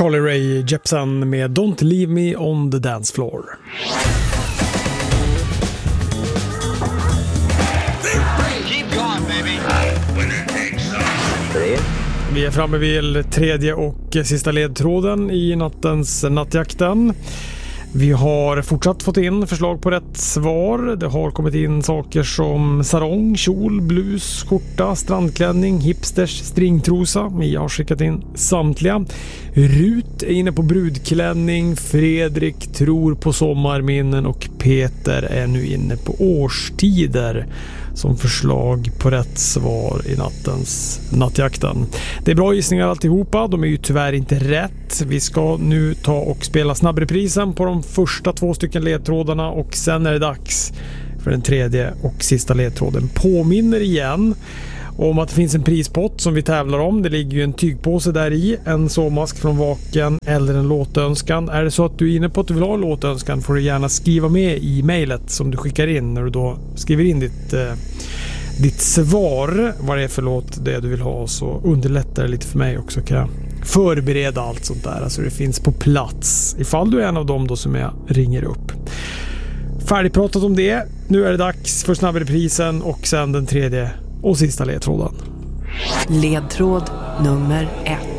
Carly Rae Jepsen med Don't Leave Me on the Dance Floor. Vi är framme vid tredje och sista ledtråden i nattens nattjakten. Vi har fortsatt fått in förslag på rätt svar. Det har kommit in saker som sarong, kjol, blus, skjorta, strandklänning, hipsters, stringtrosa. Jag har skickat in samtliga. Rut är inne på brudklänning, Fredrik tror på sommarminnen och Peter är nu inne på årstider som förslag på rätt svar i nattens nattjakten. Det är bra gissningar alltihopa, de är ju tyvärr inte rätt. Vi ska nu ta och spela snabbreprisen på de första 2 stycken ledtrådarna och sen är det dags för den tredje och sista ledtråden. Påminner igen om att det finns en prispott som vi tävlar om. Det ligger ju en tygpåse där i, en sovmask från Vaken eller en låtönskan. Är det så att du är inne på att du vill ha en låtönskan får du gärna skriva med i mejlet som du skickar in när du då skriver in ditt svar, vad det är för låt det du vill ha, så underlättar det lite för mig också, kan jag förbereda allt sånt där, alltså det finns på plats ifall du är en av dem då som jag ringer upp. Färdigpratat om det, nu är det dags för snabbreprisen och sen den tredje och sista ledtråden. Ledtråd nummer 1.